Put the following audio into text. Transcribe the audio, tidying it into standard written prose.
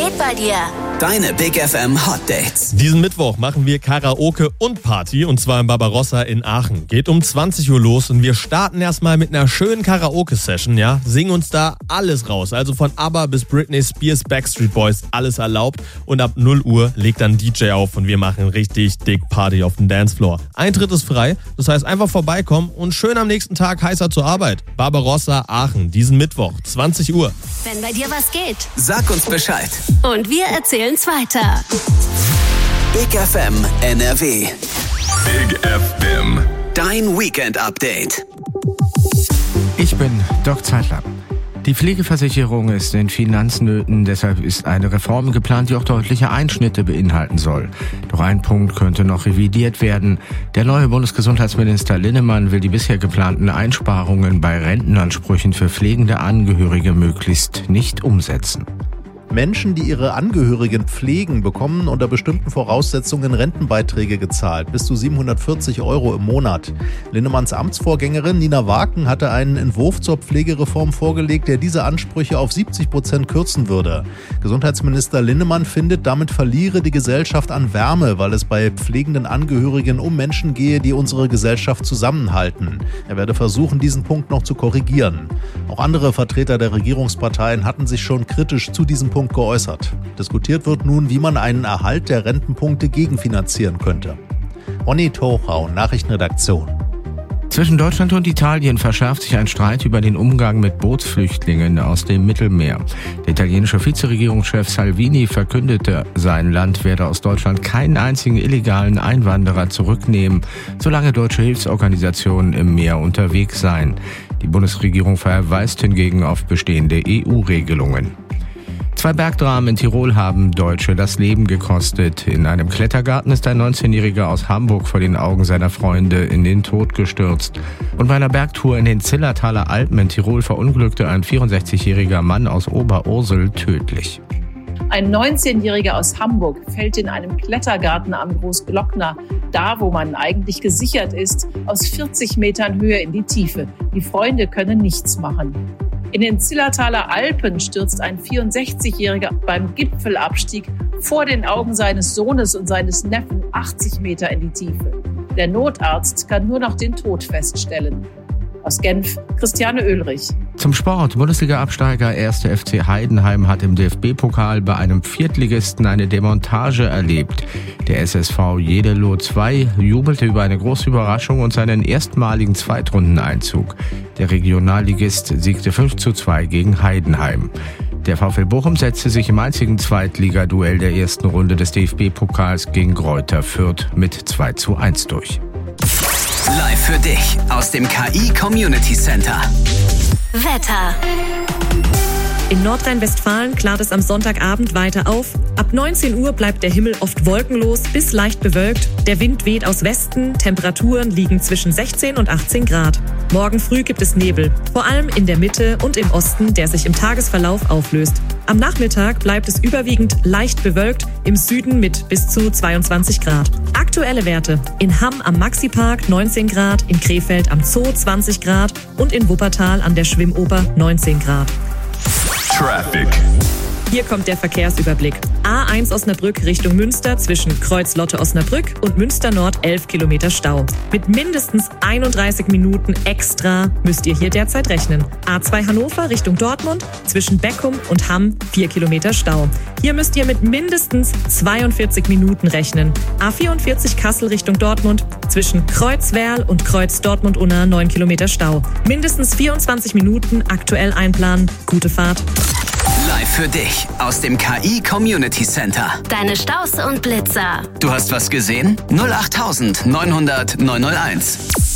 geht bei dir? Deine Big FM Hot Dates. Diesen Mittwoch machen wir Karaoke und Party, und zwar im Barbarossa in Aachen. Geht um 20 Uhr los und wir starten erstmal mit einer schönen Karaoke-Session, ja. Singen uns da alles raus, also von ABBA bis Britney Spears, Backstreet Boys, alles erlaubt. Und ab 0 Uhr legt dann DJ auf und wir machen richtig dick Party auf dem Dancefloor. Eintritt ist frei, das heißt einfach vorbeikommen und schön am nächsten Tag heißer zur Arbeit. Barbarossa Aachen, diesen Mittwoch, 20 Uhr. Wenn bei dir was geht. Sag uns Bescheid. Und wir erzählen's weiter. Big FM NRW. Big FM. Dein Weekend-Update. Ich bin Doc Zeitler. Die Pflegeversicherung ist in Finanznöten, deshalb ist eine Reform geplant, die auch deutliche Einschnitte beinhalten soll. Doch ein Punkt könnte noch revidiert werden. Der neue Bundesgesundheitsminister Linnemann will die bisher geplanten Einsparungen bei Rentenansprüchen für pflegende Angehörige möglichst nicht umsetzen. Menschen, die ihre Angehörigen pflegen, bekommen unter bestimmten Voraussetzungen Rentenbeiträge gezahlt, bis zu 740 € im Monat. Linnemanns Amtsvorgängerin Nina Waken hatte einen Entwurf zur Pflegereform vorgelegt, der diese Ansprüche auf 70% kürzen würde. Gesundheitsminister Linnemann findet, damit verliere die Gesellschaft an Wärme, weil es bei pflegenden Angehörigen um Menschen gehe, die unsere Gesellschaft zusammenhalten. Er werde versuchen, diesen Punkt noch zu korrigieren. Auch andere Vertreter der Regierungsparteien hatten sich schon kritisch zu diesem Punkt geäußert. Diskutiert wird nun, wie man einen Erhalt der Rentenpunkte gegenfinanzieren könnte. Ronny Tochau, Nachrichtenredaktion. Zwischen Deutschland und Italien verschärft sich ein Streit über den Umgang mit Bootsflüchtlingen aus dem Mittelmeer. Der italienische Vizeregierungschef Salvini verkündete, sein Land werde aus Deutschland keinen einzigen illegalen Einwanderer zurücknehmen, solange deutsche Hilfsorganisationen im Meer unterwegs seien. Die Bundesregierung verweist hingegen auf bestehende EU-Regelungen. 2 Bergdramen in Tirol haben Deutsche das Leben gekostet. In einem Klettergarten ist ein 19-Jähriger aus Hamburg vor den Augen seiner Freunde in den Tod gestürzt. Und bei einer Bergtour in den Zillertaler Alpen in Tirol verunglückte ein 64-jähriger Mann aus Oberursel tödlich. Ein 19-Jähriger aus Hamburg fällt in einem Klettergarten am Großglockner, da wo man eigentlich gesichert ist, aus 40 Metern Höhe in die Tiefe. Die Freunde können nichts machen. In den Zillertaler Alpen stürzt ein 64-Jähriger beim Gipfelabstieg vor den Augen seines Sohnes und seines Neffen 80 Meter in die Tiefe. Der Notarzt kann nur noch den Tod feststellen. Aus Genf, Christiane Oehlrich. Zum Sport. Bundesliga-Absteiger 1. FC Heidenheim hat im DFB-Pokal bei einem Viertligisten eine Demontage erlebt. Der SSV Jeddelo 2 jubelte über eine große Überraschung und seinen erstmaligen Zweitrundeneinzug. Der Regionalligist siegte 5:2 gegen Heidenheim. Der VfL Bochum setzte sich im einzigen Zweitligaduell der ersten Runde des DFB-Pokals gegen Greuther Fürth mit 2:1 durch. Live für dich aus dem KI Community Center. Wetter. In Nordrhein-Westfalen klart es am Sonntagabend weiter auf. Ab 19 Uhr bleibt der Himmel oft wolkenlos bis leicht bewölkt. Der Wind weht aus Westen. Temperaturen liegen zwischen 16 und 18 Grad. Morgen früh gibt es Nebel, vor allem in der Mitte und im Osten, der sich im Tagesverlauf auflöst. Am Nachmittag bleibt es überwiegend leicht bewölkt, im Süden mit bis zu 22 Grad. Aktuelle Werte: in Hamm am Maxipark 19 Grad, in Krefeld am Zoo 20 Grad und in Wuppertal an der Schwimmoper 19 Grad. Traffic. Hier kommt der Verkehrsüberblick. A1 Osnabrück Richtung Münster zwischen Kreuz-Lotte-Osnabrück und Münster Nord 11 Kilometer Stau. Mit mindestens 31 Minuten extra müsst ihr hier derzeit rechnen. A2 Hannover Richtung Dortmund zwischen Beckum und Hamm 4 Kilometer Stau. Hier müsst ihr mit mindestens 42 Minuten rechnen. A44 Kassel Richtung Dortmund zwischen Kreuzwerl und Kreuz-Dortmund-Unna 9 Kilometer Stau. Mindestens 24 Minuten aktuell einplanen. Gute Fahrt. Live für dich aus dem KI Community Center. Deine Staus und Blitzer. Du hast was gesehen? 08900 901.